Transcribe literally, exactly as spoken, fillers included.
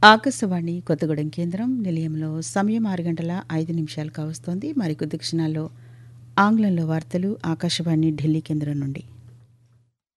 ఆకాశవాణి కొత్తగూడెం కేంద్రం నిలయంలో సమయం ఆరు గంటల ఐదు నిమిషాలు కావస్తోంది. మరికొద్ది క్షణాల్లో ఆంగ్లంలో వార్తలు ఆకాశవాణి ఢిల్లీ కేంద్రం నుండి.